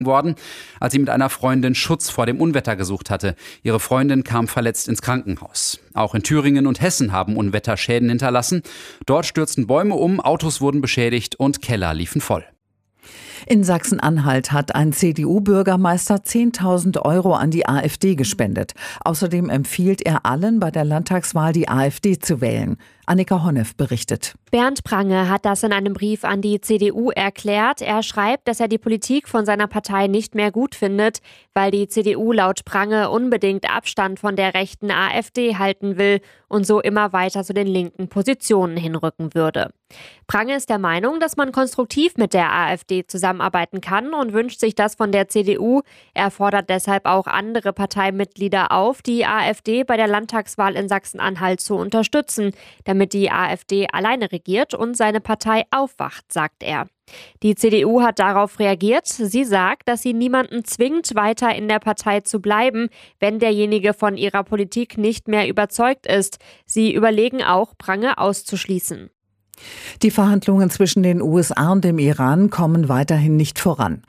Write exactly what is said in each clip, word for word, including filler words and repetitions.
worden, als sie mit einer Freundin Schutz vor dem Unwetter gesucht hatte. Ihre Freundin kam verletzt ins Krankenhaus. Auch in Thüringen und Hessen haben Unwetter Schäden hinterlassen. Dort stürzten Bäume um, Autos wurden beschädigt und Keller liefen voll. In Sachsen-Anhalt hat ein C D U-Bürgermeister zehntausend Euro an die AfD gespendet. Außerdem empfiehlt er allen, bei der Landtagswahl die AfD zu wählen. Annika Honneff berichtet. Bernd Prange hat das in einem Brief an die C D U erklärt. Er schreibt, dass er die Politik von seiner Partei nicht mehr gut findet, weil die C D U laut Prange unbedingt Abstand von der rechten AfD halten will und so immer weiter zu den linken Positionen hinrücken würde. Prange ist der Meinung, dass man konstruktiv mit der AfD zusammenarbeiten kann und wünscht sich das von der C D U. Er fordert deshalb auch andere Parteimitglieder auf, die AfD bei der Landtagswahl in Sachsen-Anhalt zu unterstützen, damit die AfD alleine regiert und seine Partei aufwacht, sagt er. Die C D U hat darauf reagiert. Sie sagt, dass sie niemanden zwingt, weiter in der Partei zu bleiben, wenn derjenige von ihrer Politik nicht mehr überzeugt ist. Sie überlegen auch, Prange auszuschließen. Die Verhandlungen zwischen den U S A und dem Iran kommen weiterhin nicht voran.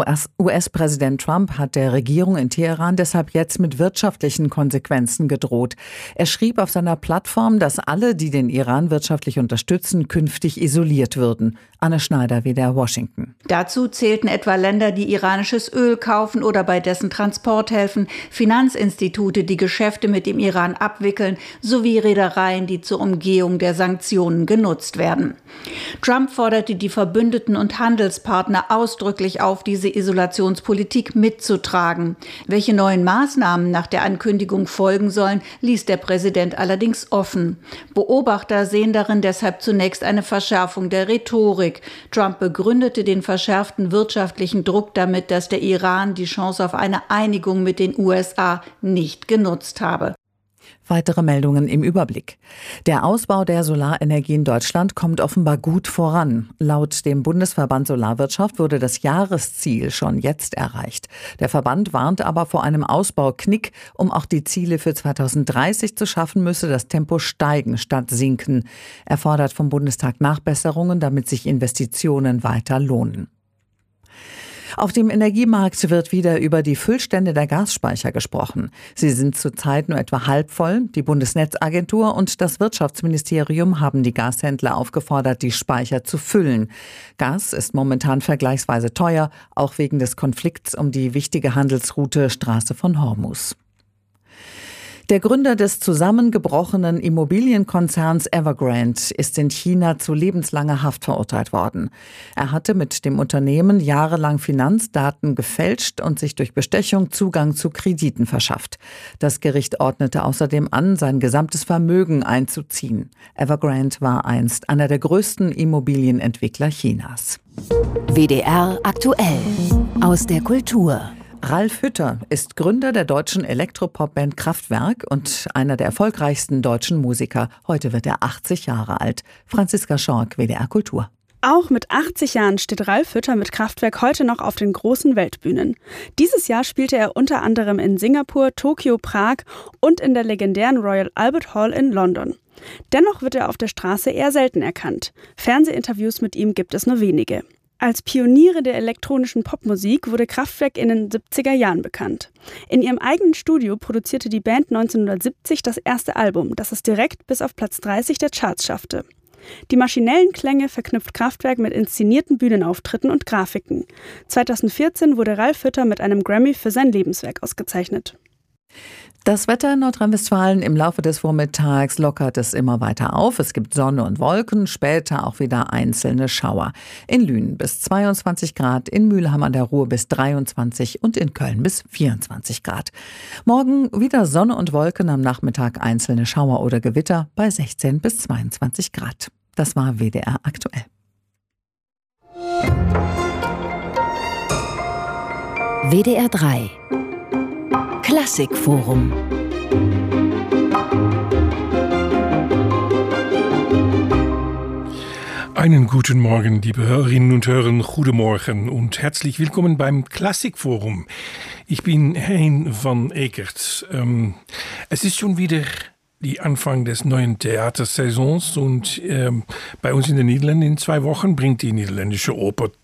U S-Präsident Trump hat der Regierung in Teheran deshalb jetzt mit wirtschaftlichen Konsequenzen gedroht. Er schrieb auf seiner Plattform, dass alle, die den Iran wirtschaftlich unterstützen, künftig isoliert würden. Anne Schneider, W D R Washington. Dazu zählten etwa Länder, die iranisches Öl kaufen oder bei dessen Transport helfen, Finanzinstitute, die Geschäfte mit dem Iran abwickeln, sowie Reedereien, die zur Umgehung der Sanktionen genutzt werden. Werden. Trump forderte die Verbündeten und Handelspartner ausdrücklich auf, diese Isolationspolitik mitzutragen. Welche neuen Maßnahmen nach der Ankündigung folgen sollen, ließ der Präsident allerdings offen. Beobachter sehen darin deshalb zunächst eine Verschärfung der Rhetorik. Trump begründete den verschärften wirtschaftlichen Druck damit, dass der Iran die Chance auf eine Einigung mit den U S A nicht genutzt habe. Weitere Meldungen im Überblick. Der Ausbau der Solarenergie in Deutschland kommt offenbar gut voran. Laut dem Bundesverband Solarwirtschaft wurde das Jahresziel schon jetzt erreicht. Der Verband warnt aber vor einem Ausbauknick. Um auch die Ziele für zweitausenddreißig zu schaffen, müsse das Tempo steigen statt sinken. Er fordert vom Bundestag Nachbesserungen, damit sich Investitionen weiter lohnen. Auf dem Energiemarkt wird wieder über die Füllstände der Gasspeicher gesprochen. Sie sind zurzeit nur etwa halb voll. Die Bundesnetzagentur und das Wirtschaftsministerium haben die Gashändler aufgefordert, die Speicher zu füllen. Gas ist momentan vergleichsweise teuer, auch wegen des Konflikts um die wichtige Handelsroute Straße von Hormuz. Der Gründer des zusammengebrochenen Immobilienkonzerns Evergrande ist in China zu lebenslanger Haft verurteilt worden. Er hatte mit dem Unternehmen jahrelang Finanzdaten gefälscht und sich durch Bestechung Zugang zu Krediten verschafft. Das Gericht ordnete außerdem an, sein gesamtes Vermögen einzuziehen. Evergrande war einst einer der größten Immobilienentwickler Chinas. W D R aktuell aus der Kultur. Ralf Hütter ist Gründer der deutschen Elektropop-Band Kraftwerk und einer der erfolgreichsten deutschen Musiker. Heute wird er achtzig Jahre alt. Franziska Schork, W D R Kultur. Auch mit achtzig Jahren steht Ralf Hütter mit Kraftwerk heute noch auf den großen Weltbühnen. Dieses Jahr spielte er unter anderem in Singapur, Tokio, Prag und in der legendären Royal Albert Hall in London. Dennoch wird er auf der Straße eher selten erkannt. Fernsehinterviews mit ihm gibt es nur wenige. Als Pioniere der elektronischen Popmusik wurde Kraftwerk in den siebziger Jahren bekannt. In ihrem eigenen Studio produzierte die Band neunzehnhundertsiebzig das erste Album, das es direkt bis auf Platz dreißig der Charts schaffte. Die maschinellen Klänge verknüpft Kraftwerk mit inszenierten Bühnenauftritten und Grafiken. zweitausendvierzehn wurde Ralf Hütter mit einem Grammy für sein Lebenswerk ausgezeichnet. Das Wetter in Nordrhein-Westfalen: im Laufe des Vormittags lockert es immer weiter auf. Es gibt Sonne und Wolken, später auch wieder einzelne Schauer. In Lünen bis zweiundzwanzig Grad, in Mülheim an der Ruhr bis dreiundzwanzig und in Köln bis vierundzwanzig Grad. Morgen wieder Sonne und Wolken, am Nachmittag einzelne Schauer oder Gewitter bei sechzehn bis zweiundzwanzig Grad. Das war W D R aktuell. W D R drei Klassikforum. Einen guten Morgen, liebe Hörerinnen und Hörer, guten Morgen und herzlich willkommen beim Klassikforum. Ich bin Hein van Ekert. Ähm, es ist schon wieder die Anfang des neuen Theatersaisons und ähm, bei uns in den Niederlanden in zwei Wochen bringt die niederländische Oper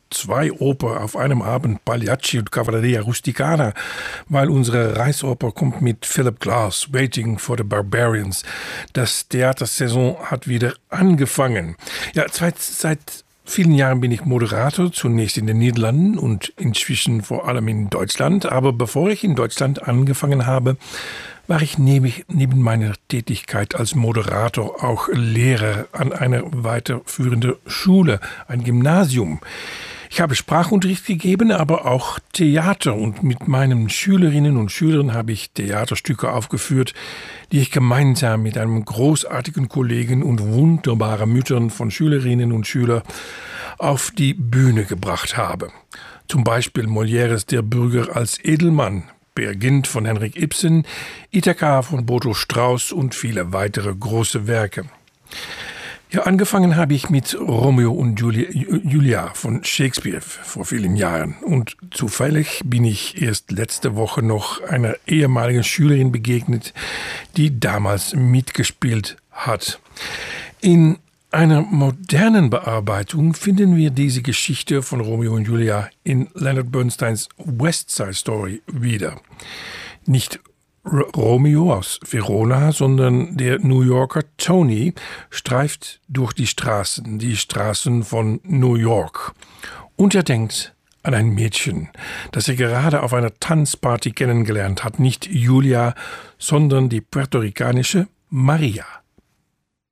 zwei Oper auf einem Abend, Pagliacci und Cavalleria Rusticana, weil unsere Reisoper kommt mit Philip Glass, Waiting for the Barbarians. Das Theatersaison hat wieder angefangen. Ja, seit, seit vielen Jahren bin ich Moderator, zunächst in den Niederlanden und inzwischen vor allem in Deutschland. Aber bevor ich in Deutschland angefangen habe, war ich neben, neben meiner Tätigkeit als Moderator auch Lehrer an einer weiterführenden Schule, ein Gymnasium. Ich habe Sprachunterricht gegeben, aber auch Theater, und mit meinen Schülerinnen und Schülern habe ich Theaterstücke aufgeführt, die ich gemeinsam mit einem großartigen Kollegen und wunderbaren Müttern von Schülerinnen und Schülern auf die Bühne gebracht habe. Zum Beispiel Molières Der Bürger als Edelmann, Peer Gynt von Henrik Ibsen, Ithaka von Boto Strauß und viele weitere große Werke. Ja, angefangen habe ich mit Romeo und Julia von Shakespeare vor vielen Jahren. Und zufällig bin ich erst letzte Woche noch einer ehemaligen Schülerin begegnet, die damals mitgespielt hat. In einer modernen Bearbeitung finden wir diese Geschichte von Romeo und Julia in Leonard Bernsteins West Side Story wieder. Nicht Romeo aus Verona, sondern der New Yorker Tony streift durch die Straßen, die Straßen von New York. Und er denkt an ein Mädchen, das er gerade auf einer Tanzparty kennengelernt hat. Nicht Julia, sondern die puerto-ricanische Maria.